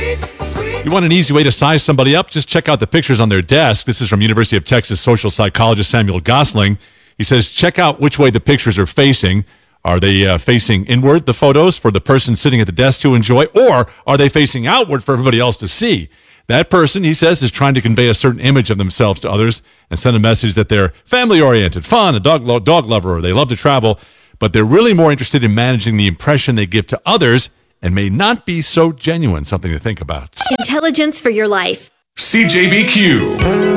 You want an easy way to size somebody up? Just check out the pictures on their desk. This is from University of Texas social psychologist Samuel Gosling. He says, check out which way the pictures are facing. Are they facing inward, the photos, for the person sitting at the desk to enjoy, or are they facing outward for everybody else to see? That person, he says, is trying to convey a certain image of themselves to others and send a message that they're family-oriented, fun, a dog lover, or they love to travel, but they're really more interested in managing the impression they give to others and may not be so genuine. Something to think about. Intelligence for your life. CJBQ.